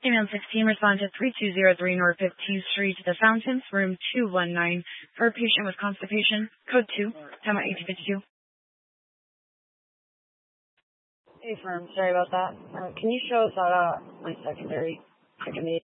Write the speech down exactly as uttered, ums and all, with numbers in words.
Email sixteen, respond to three two zero three North fifteenth Street, The Fountains, room two one nine, for a patient with constipation, code two, time at eighteen fifty-two. Hey, firm, sorry about that. Uh, can you show us out uh, my secondary? Secondary.